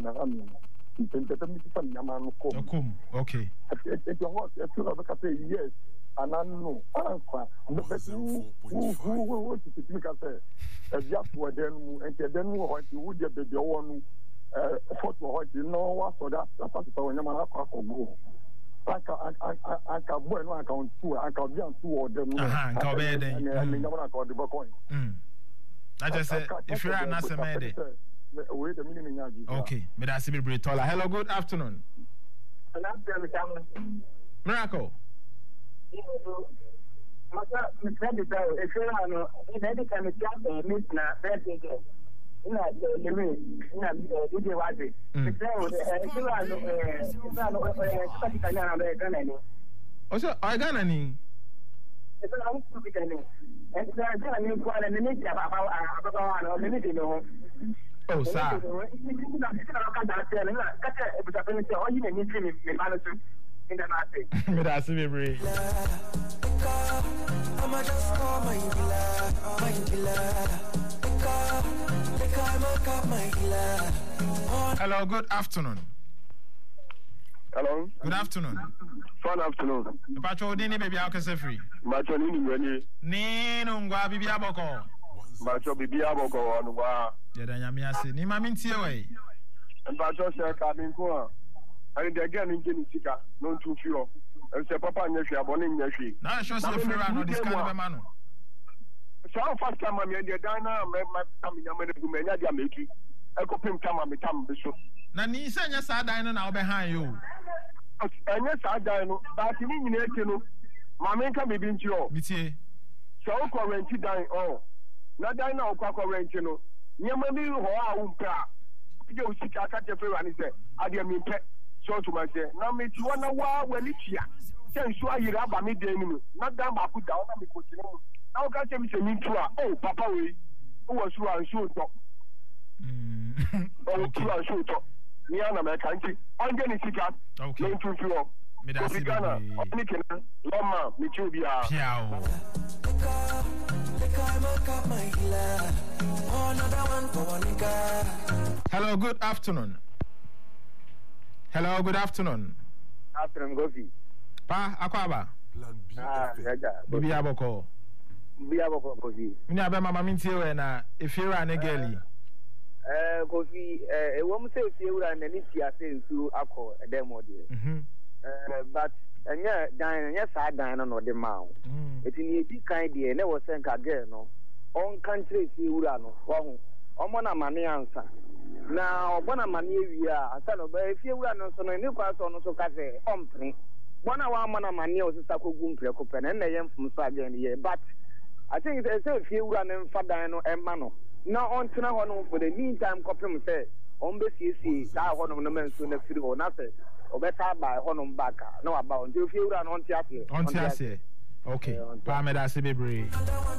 na anu intenta mi fa nyama no kom okay it was a few of the yes and I know anfa but who to speak as just were then and then what you would get the one what was so that when nyama akọ go aka boy no account two aka be two or them aka be den and nyama account the coin I just said if you are not made wait a minute. Okay, me da sibi bretola. Hello, good afternoon. Miracle. Masa mtende tao efera no ina de kan tia meet na birthday girl. Ina de me ina DJ waje. Efera no efera no sipati kanya na be Ghana ni. Oso o Ghana ni. Efera no sipati kanya. Efera Ghana ni kwa na ni dia baba no me ni no. Oh, sir. I'm hello, good afternoon. Hello. Good afternoon. Fun afternoon. Pacho dini baby how can say free? Macho nini ngwa bibi aboko. Macho bibi aboko onwa. Yeda nyame ase ni ma mintie we. Pacho se ka bin ko. Ani de again nje ni sika no ntu fio. E se papa nya hwe abone nya hwe. Na show say free no discount be ma no. So fast time me de dan na me tam nya me de gumenya dia meki. E ko pim tam me tam be so. Na ni se nya sa dan no na obe han yo. Anya sa dan no, ba ti ni nyina eke no. Ma me nka bibi nti o. Mitie. So ko rent dan o. Na dan na ko rent no. Nyama mi ho a umpa. Ije usika aka tefe wani se. Ade mi pe. So to my say. Na me ti wana wa wani tia. Se nso ayira ba mi den ni. Na dan ba ku da na me ko ti no. Na o ka che mi se mi tu a. Oh papa we. O wo su an so to. O tu an so to. Ni ana me kan ti. Onje ni sika. Okay. No tu fi o. Me da se Gana. Oni kenan. Loma mi ti obi a. Piao. Hello, good afternoon. Hello, good afternoon. afternoon Gofi. Pa akwaba. Bibi aboko. Bibi aboko Gofi. Mini abe mama mintie we na efiera ne girlie. Gofi wo mu se efiera na ni ti ase nsu akọ edemo de. But anya dan anya sa dan no de ma o. Eti ni edi kan de na wo se nka girl no. On country efiera no. Wo omo na mane ansa. Na obona mane wi a asa no ba efiera no so no ni kwa so no so ka se ompre. Bona wa mana mane o sisa kogu mpre ko pe na na ye mfum so again ye but I think they say efiera no mfa dan no emma no. Na on tena ho no for the meantime kopem say on be CC da ho no man so na firi ho na say obeta ba ho no back na wa ba on efiera no on ti ase Okay. Pa me da se bebre.